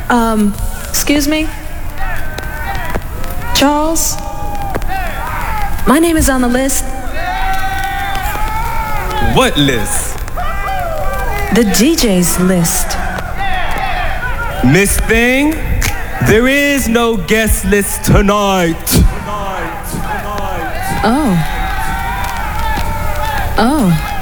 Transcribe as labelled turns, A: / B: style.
A: Excuse me? Charles? My name is on the list.
B: What list?
A: The DJ's list.
B: Miss Thing, there is no guest list tonight.
A: Oh. Oh.